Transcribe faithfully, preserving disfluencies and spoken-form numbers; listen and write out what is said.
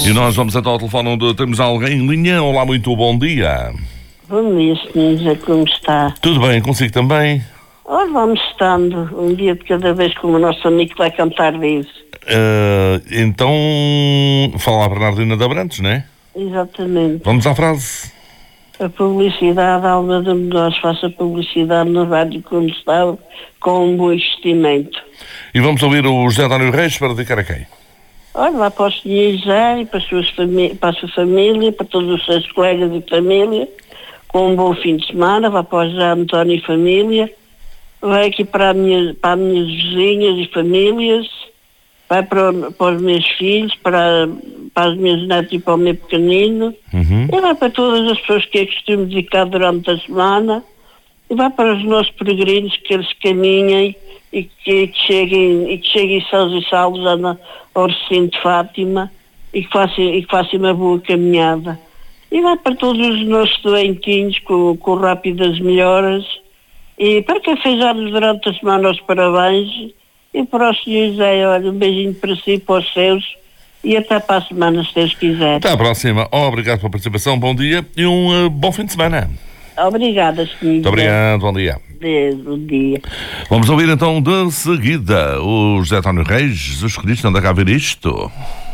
E nós vamos até ao telefone onde temos alguém em linha. Olá, muito bom dia. Bom dia, senhor, como está? Tudo bem, consigo também? Olha, vamos estando, um dia de cada vez, como o nosso amigo vai cantar diz. Uh, então, fala a Bernardina de Abrantes, não é? Exatamente. Vamos à frase. A publicidade, a alma de nós faça publicidade na rádio como está, com um bom investimento. E vamos ouvir o José António Reis para dedicar a quem? Olha, lá para o senhor José e para a, suas fami- para a sua família, para todos os seus colegas e família, com um bom fim de semana, vai para o José António e família, vai aqui para, a minha, para as minhas vizinhas e famílias, vai para, o, para os meus filhos, para, para as minhas netas e para o meu pequenino, Uhum. e vai para todas as pessoas que eu costumo dedicar durante a semana, e vai para os nossos peregrinos, que eles caminhem e que, que cheguem e que cheguem sãos e salvos ao recinto de Fátima e que façam, e que façam uma boa caminhada. E vai para todos os nossos doentinhos com, com rápidas melhoras. E para quem fez anos durante a semana, os parabéns. E para o senhor José, olha, um beijinho para si e para os seus. E até para a semana, se Deus quiser. Até à próxima. Obrigado pela participação. Bom dia e um uh, bom fim de semana. Obrigada, senhor. Muito obrigado. Bom dia. Deus, bom dia. Vamos ouvir então de seguida o José António Reis. Jesus Cristo, anda cá a ver isto.